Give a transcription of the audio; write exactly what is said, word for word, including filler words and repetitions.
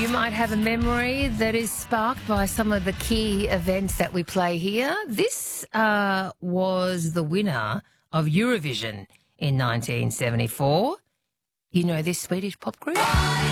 You might have a memory that is sparked by some of the key events that we play here. This uh, was the winner of Eurovision in nineteen seventy-four. You know this Swedish pop group?